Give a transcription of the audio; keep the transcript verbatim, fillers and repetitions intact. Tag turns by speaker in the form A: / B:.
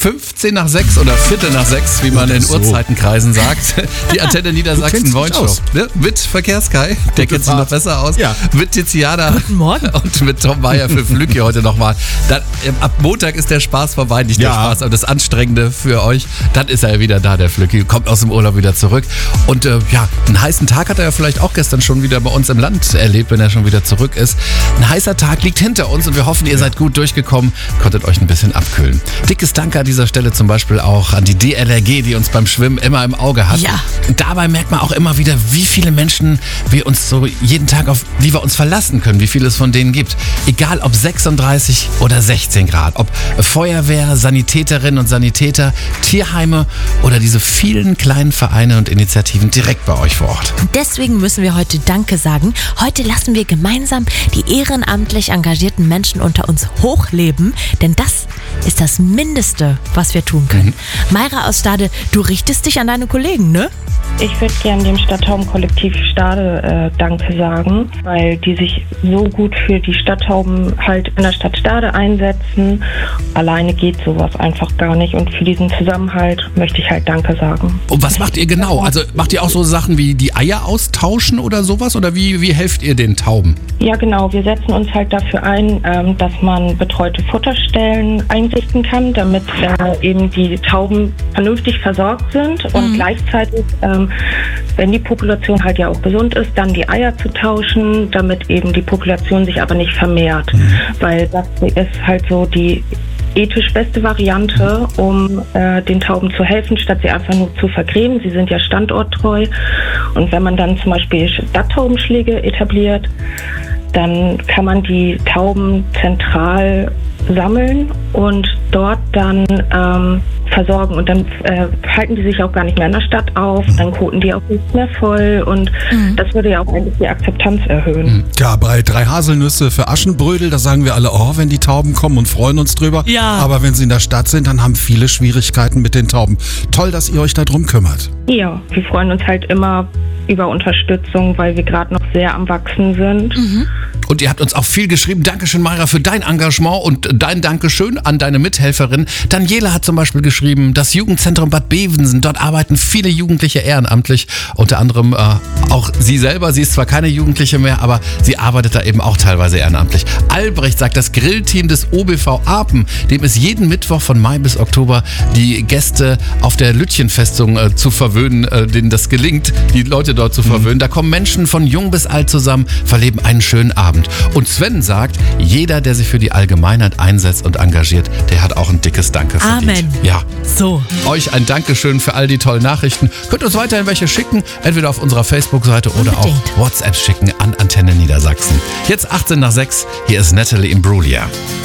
A: fünfzehn nach sechs oder Viertel nach sechs, wie man in
B: so.
A: Uhrzeitenkreisen sagt. Die Antenne Niedersachsen Wohnshow. Ne? Mit Verkehrskai, der kennt sich noch besser aus.
B: Ja.
A: Mit Tiziana.
C: Guten Morgen.
A: Und mit Tom Meyer für Flügge heute nochmal. Dann, ab Montag ist der Spaß vorbei, nicht
B: Ja.
A: der Spaß, aber das Anstrengende für euch. Dann ist er wieder da, der Flügge. Kommt aus dem Urlaub wieder zurück. Und äh, ja, einen heißen Tag hat er ja vielleicht auch gestern schon wieder bei uns im Land erlebt, wenn er schon wieder zurück ist. Ein heißer Tag liegt hinter uns und wir hoffen, ihr seid gut durchgekommen, konntet euch ein bisschen abkühlen. Dickes Danke an dieser Stelle zum Beispiel auch an die D L R G, die uns beim Schwimmen immer im Auge hat.
C: Ja.
A: Dabei merkt man auch immer wieder, wie viele Menschen wir uns so jeden Tag auf, wie wir uns verlassen können, wie viel es von denen gibt. Egal ob sechsunddreißig oder sechzehn Grad, ob Feuerwehr, Sanitäterinnen und Sanitäter, Tierheime oder diese vielen kleinen Vereine und Initiativen direkt bei euch vor Ort.
C: Deswegen müssen wir heute Danke sagen. Heute lassen wir gemeinsam die ehrenamtlich engagierten Menschen unter uns hochleben, denn das ist das Mindeste, was wir tun können. Mhm. Mayra aus Stade, du richtest dich an deine Kollegen, ne?
D: Ich würde gerne dem Stadttauben-Kollektiv Stade äh, Danke sagen, weil die sich so gut für die Stadttauben halt in der Stadt Stade einsetzen. Alleine geht sowas einfach gar nicht und für diesen Zusammenhalt möchte ich halt Danke sagen.
A: Und was macht ihr genau? Also macht ihr auch so Sachen wie die Eier austauschen oder sowas? Oder wie, wie helft ihr den Tauben?
D: Ja genau, wir setzen uns halt dafür ein, ähm, dass man betreute Futterstellen einrichten kann, damit äh, eben die Tauben vernünftig versorgt sind und
C: Mhm.
D: gleichzeitig, ähm, wenn die Population halt ja auch gesund ist, dann die Eier zu tauschen, damit eben die Population sich aber nicht vermehrt. Mhm. Weil das ist halt so die ethisch beste Variante, um äh, den Tauben zu helfen, statt sie einfach nur zu vergrämen. Sie sind ja standorttreu. Und wenn man dann zum Beispiel Stadttaubenschläge etabliert, dann kann man die Tauben zentral sammeln und dort dann ähm, versorgen. Und dann äh, halten die sich auch gar nicht mehr in der Stadt auf, dann koten die auch nicht mehr voll und mhm. das würde ja auch eigentlich die Akzeptanz erhöhen.
B: Ja, bei drei Haselnüsse für Aschenbrödel, da sagen wir alle, oh, wenn die Tauben kommen und freuen uns drüber.
C: Ja.
B: Aber wenn sie in der Stadt sind, dann haben viele Schwierigkeiten mit den Tauben. Toll, dass ihr euch darum kümmert.
D: Ja, wir freuen uns halt immer über Unterstützung, weil wir gerade noch sehr am Wachsen sind.
C: Mhm.
A: Und ihr habt uns auch viel geschrieben. Dankeschön, Mayra, für dein Engagement und dein Dankeschön an deine Mithelferin. Daniela hat zum Beispiel geschrieben, das Jugendzentrum Bad Bevensen, dort arbeiten viele Jugendliche ehrenamtlich. Unter anderem äh, auch sie selber. Sie ist zwar keine Jugendliche mehr, aber sie arbeitet da eben auch teilweise ehrenamtlich. Albrecht sagt, das Grillteam des O B V Apen, dem ist jeden Mittwoch von Mai bis Oktober die Gäste auf der Lütchenfestung äh, zu verwöhnen, äh, denen das gelingt, die Leute dort zu verwöhnen. Da kommen Menschen von jung bis alt zusammen, verleben einen schönen Abend. Und Sven sagt, jeder, der sich für die Allgemeinheit einsetzt und engagiert, der hat auch ein dickes Danke verdient.
C: Amen.
A: Ja.
C: So.
A: Euch ein Dankeschön für all die tollen Nachrichten. Könnt uns weiterhin welche schicken, entweder auf unserer Facebook-Seite oder auch
C: Unbedingt.
A: WhatsApp schicken an Antenne Niedersachsen. Jetzt achtzehn nach sechs, hier ist Natalie Imbruglia.